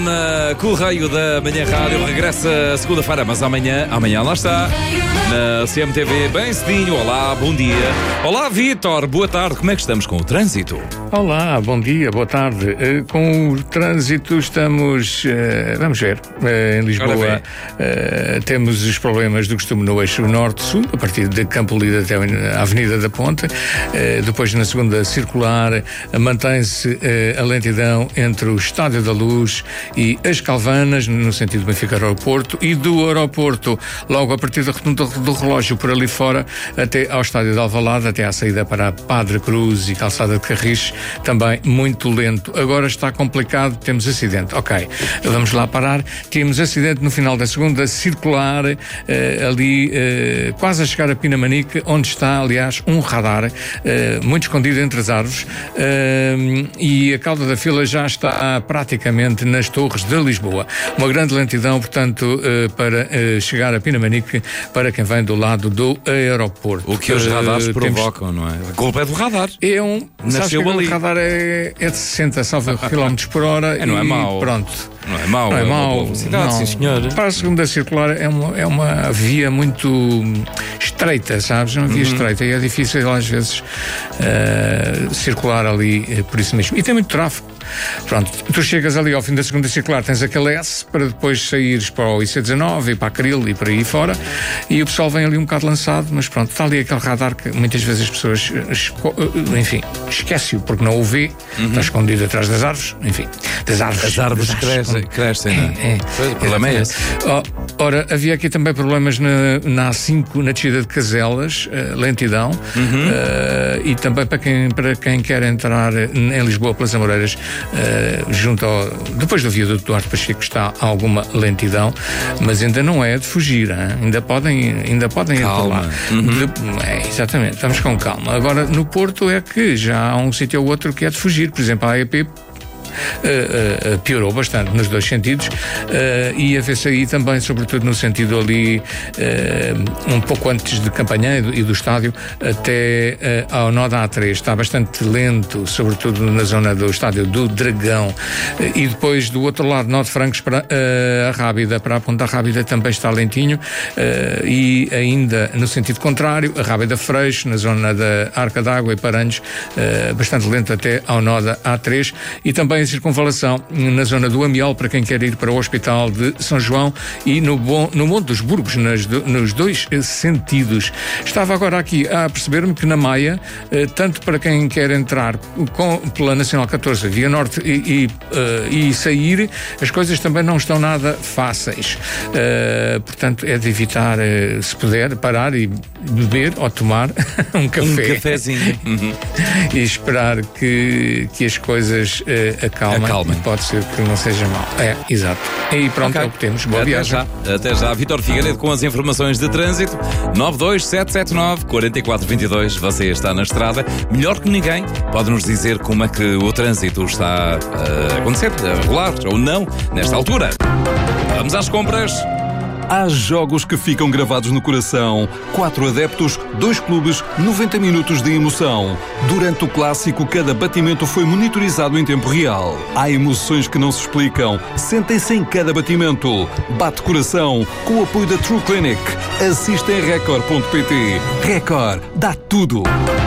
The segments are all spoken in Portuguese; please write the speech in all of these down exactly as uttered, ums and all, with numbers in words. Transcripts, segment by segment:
Na Correio da Manhã Rádio regressa segunda-feira, mas amanhã, amanhã lá está, na C M T V, bem cedinho. Olá, bom dia. Olá, Vítor, boa tarde. Como é que estamos com o trânsito? Olá, bom dia, boa tarde. Uh, com o trânsito estamos, uh, vamos ver, uh, em Lisboa uh, temos os problemas do costume no eixo norte-sul, a partir de Campo Lido até a Avenida da Ponte. Uh, depois, na segunda circular, uh, mantém-se uh, a lentidão entre o Estádio da Luz e as Calvanas, no sentido Benfica-Aeroporto, e do aeroporto, logo a partir da rotunda do relógio, por ali fora, até ao Estádio de Alvalade, até à saída para a Padre Cruz e Calçada de Carris, também muito lento. Agora está complicado, temos acidente. Ok, vamos lá parar. Temos acidente no final da segunda circular, eh, ali eh, quase a chegar a Pinamanique, onde está, aliás, um radar eh, muito escondido entre as árvores, eh, e a cauda da fila já está praticamente nas Torres de Lisboa. Uma grande lentidão, portanto, eh, para eh, chegar a Pinamanique, para quem vem do lado do aeroporto. O que os radares uh, provocam, temos... não é? A culpa é do radar. É um... Nasceu ali. O radar é, é de sessenta, salvo quilómetros por hora. É, não é e mau. Pronto. Não é mau. Não é, é mau. Não. Sim, senhor. Para a segunda circular é uma, é uma via muito estreita, sabes? Uma via uhum. estreita, e é difícil às vezes uh, circular ali por isso mesmo. E tem muito tráfego. Pronto, tu chegas ali ao fim da segunda circular, tens aquele S para depois saíres para o I C dezanove e para a Cril e para aí fora, e o pessoal vem ali um bocado lançado, mas pronto, está ali aquele radar que muitas vezes as pessoas esco- enfim, esquece-o porque não o vê, uhum. está escondido atrás das árvores, enfim, das árvores. As árvores crescem, crescem, não é? é, o problema é esse. Oh, ora, havia aqui também problemas na, na A cinco, na descida de Caselas, uh, lentidão, uhum. uh, e também para quem, para quem quer entrar em Lisboa pelas Amoreiras, Uh, junto ao, depois do viaduto Duarte Pacheco, está alguma lentidão, mas ainda não é de fugir, hein? ainda podem, ainda podem ir por lá. Uhum. De, é, exatamente, vamos com calma. Agora, no Porto é que já há um sítio ou outro que é de fugir, por exemplo, a A E P Uh, uh, piorou bastante nos dois sentidos, uh, e a V C I também, sobretudo no sentido ali uh, um pouco antes de Campanhã e do, e do estádio até uh, ao nó da A três, está bastante lento, sobretudo na zona do estádio do Dragão, uh, e depois do outro lado, nó de Francos para uh, a Rábida, para a Ponta Rábida também está lentinho, uh, e ainda no sentido contrário, a Rábida Freixo, na zona da Arca d'Água e Paranhos, uh, bastante lento até ao nó da A três, e também a circunvalação na zona do Amial para quem quer ir para o Hospital de São João, e no, bom, no Monte dos Burgos, nas do, nos dois sentidos. Estava agora aqui a perceber-me que na Maia, eh, tanto para quem quer entrar com, pela Nacional catorze via Norte e, e, uh, e sair, as coisas também não estão nada fáceis. Uh, portanto, é de evitar, uh, se puder, parar e beber ou tomar um café. Um cafezinho. Uhum. E esperar que, que as coisas uh, acalmem. Acalmem. Pode ser que não seja mal. É, exato. E pronto, okay. É o que temos. Boa Até viagem. Já. Até já. Vítor Figueiredo com as informações de trânsito. nove dois sete sete nove quatro quatro dois dois. Você está na estrada. Melhor que ninguém pode nos dizer como é que o trânsito está a acontecer, a rolar ou não, nesta altura. Vamos às compras. Há jogos que ficam gravados no coração. Quatro adeptos, dois clubes, noventa minutos de emoção. Durante o clássico, cada batimento foi monitorizado em tempo real. Há emoções que não se explicam. Sentem-se em cada batimento. Bate coração, com o apoio da True Clinic. Assista em record ponto pt. Record, dá tudo.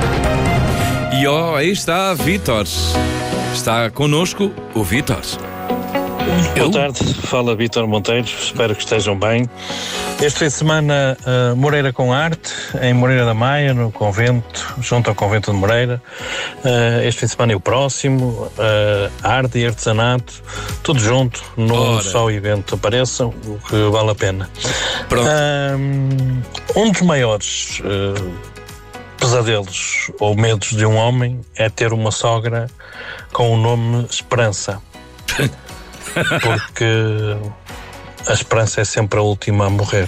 E ó, aí está Vítor. Está connosco o Vítor. Boa tarde, fala Vítor Monteiro, espero que estejam bem. Este fim de semana, uh, Moreira com Arte, em Moreira da Maia, no convento, junto ao convento de Moreira. Uh, este fim de semana e o próximo, uh, arte e artesanato, tudo junto, num só evento. Apareçam, o que vale a pena. Pronto. Uh, um dos maiores uh, pesadelos ou medos de um homem é ter uma sogra com o nome Esperança. Porque a esperança é sempre a última a morrer.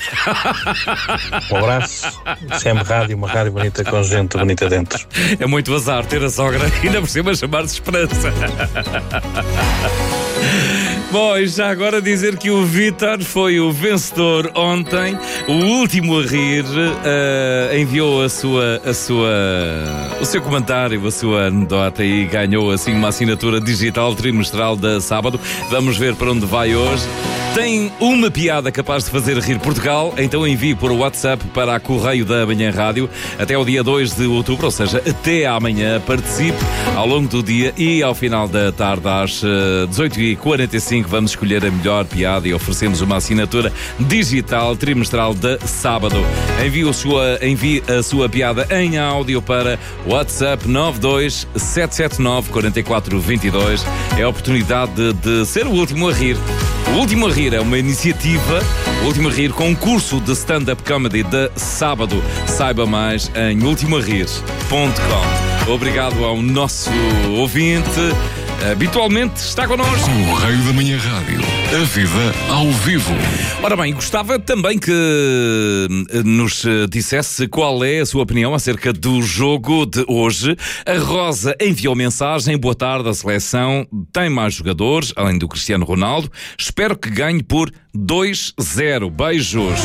Um abraço, C M Rádio, uma rádio bonita com gente bonita dentro. É muito azar ter a sogra e ainda por cima chamar-se Esperança. Bom, e já agora dizer que o Vítor foi o vencedor ontem, o último a rir, uh, enviou a sua, a sua, o seu comentário, a sua anedota e ganhou assim uma assinatura digital trimestral da Sábado. Vamos ver para onde vai hoje. Tem uma piada capaz de fazer rir Portugal, então envie por WhatsApp para a Correio da Manhã Rádio até o dia dois de outubro, ou seja, até amanhã. Participe ao longo do dia e ao final da tarde às dezoito e quarenta e cinco vamos escolher a melhor piada e oferecemos uma assinatura digital trimestral da Sábado. Envie a sua, envie a sua piada em áudio para WhatsApp nove dois sete sete nove quatro quatro dois dois. É a oportunidade de, de ser o último a rir. O Último a Rir é uma iniciativa, o Último a Rir, concurso de stand-up comedy da Sábado. Saiba mais em ultimo a rir ponto com. Obrigado ao nosso ouvinte. Habitualmente está connosco. Correio da Manhã Rádio. A vida ao vivo. Ora bem, gostava também que nos dissesse qual é a sua opinião acerca do jogo de hoje. A Rosa enviou mensagem. Boa tarde, a seleção tem mais jogadores, além do Cristiano Ronaldo. Espero que ganhe por dois zero. Beijos.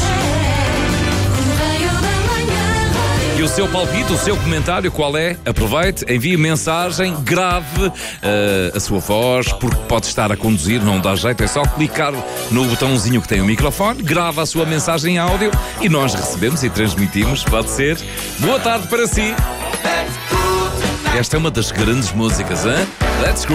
E o seu palpite, o seu comentário, qual é? Aproveite, envie mensagem, grave uh, a sua voz, porque pode estar a conduzir, não dá jeito, é só clicar no botãozinho que tem o microfone, grava a sua mensagem em áudio e nós recebemos e transmitimos, pode ser. Boa tarde para si. Esta é uma das grandes músicas, hein? Let's go.